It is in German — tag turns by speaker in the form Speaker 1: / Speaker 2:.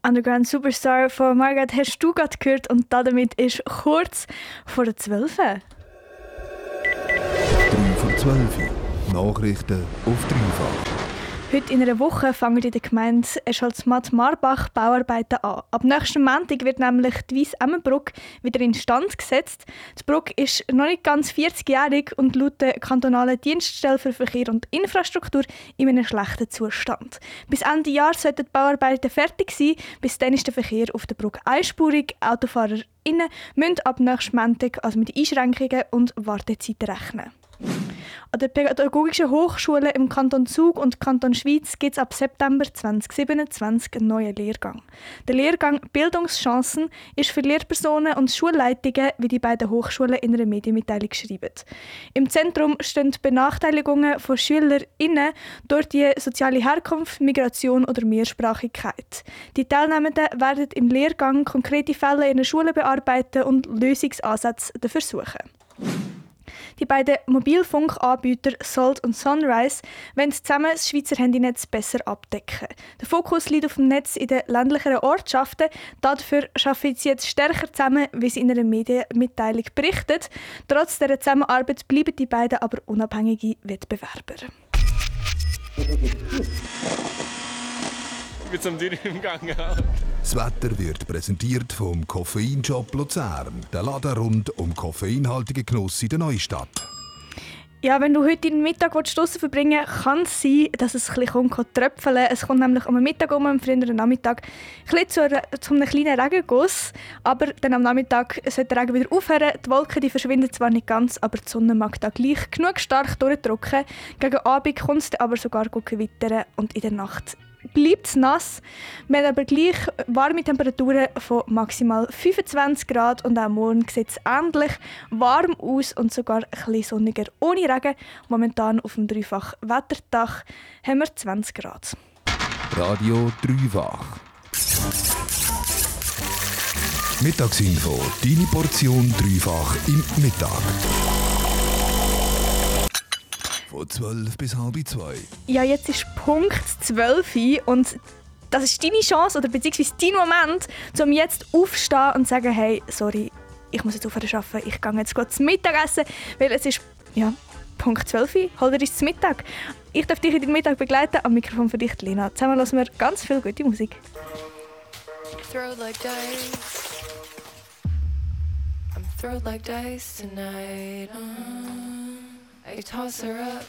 Speaker 1: Underground Superstar von Margaret hast du gerade gehört und damit ist kurz vor der 12.
Speaker 2: 3 vor 12. Nachrichten auf Dreifach.
Speaker 1: Heute in einer Woche fangen in der Gemeinde Escholz-Matt-Marbach Bauarbeiten an. Ab nächsten Montag wird nämlich die Weiss-Emmenbrücke wieder instand gesetzt. Die Brücke ist noch nicht ganz 40-jährig und laut der kantonalen Dienststelle für Verkehr und Infrastruktur in einem schlechten Zustand. Bis Ende Jahr sollten die Bauarbeiten fertig sein. Bis dann ist der Verkehr auf der Brücke einspurig. AutofahrerInnen müssen ab nächsten Montag also mit Einschränkungen und Wartezeiten rechnen. An der Pädagogischen Hochschule im Kanton Zug und Kanton Schwyz gibt es ab September 2027 einen neuen Lehrgang. Der Lehrgang «Bildungschancen» ist für Lehrpersonen und Schulleitungen, wie die beiden Hochschulen in einer Medienmitteilung schreiben. Im Zentrum stehen die Benachteiligungen von SchülerInnen durch die soziale Herkunft, Migration oder Mehrsprachigkeit. Die Teilnehmenden werden im Lehrgang konkrete Fälle in den Schulen bearbeiten und Lösungsansätze dafür suchen. Die beiden Mobilfunkanbieter Salt und Sunrise wollen zusammen das Schweizer Handynetz besser abdecken. Der Fokus liegt auf dem Netz in den ländlicheren Ortschaften. Dafür arbeiten sie jetzt stärker zusammen, wie sie in einer Medienmitteilung berichtet. Trotz dieser Zusammenarbeit bleiben die beiden aber unabhängige Wettbewerber.
Speaker 3: Mit so einem Ding im Gang.
Speaker 2: Das Wetter wird präsentiert vom Koffeinshop Luzern. Der Laden rund um koffeinhaltigen Genuss in der Neustadt.
Speaker 1: Ja, wenn du heute den Mittag draussen verbringen willst, kann es sein, dass es ein bisschen tröpfeln kommt. Es kommt nämlich am Mittag am frühen Nachmittag zu einem kleinen Regenguss. Aber dann am Nachmittag sollte der Regen wieder aufhören. Die Wolken die verschwinden zwar nicht ganz, aber die Sonne mag da gleich genug stark durchdrücken. Gegen Abend kommt es aber sogar gewittern und in der Nacht bleibt es nass. Wir haben aber gleich warme Temperaturen von maximal 25 Grad und auch morgen sieht es ähnlich warm aus und sogar ein bisschen sonniger ohne Regen. Momentan auf dem Dreifach-Wetterdach haben wir 20 Grad.
Speaker 2: Radio Dreifach. Mittagsinfo. Deine Portion Dreifach im Mittag. Von 12 bis halb 2.
Speaker 1: Ja, jetzt ist Punkt 12 und das ist deine Chance oder beziehungsweise dein Moment, um jetzt aufzustehen und zu sagen, hey, sorry, ich muss jetzt aufhören arbeiten, ich gehe jetzt gut zum Mittagessen, weil es ist, ja, Punkt 12, hol dir zum Mittag. Ich darf dich in den Mittag begleiten, am Mikrofon für dich, Lena. Zusammen hören wir ganz viel gute Musik.
Speaker 4: Throw like dice. I'm throwed like dice tonight. I toss her up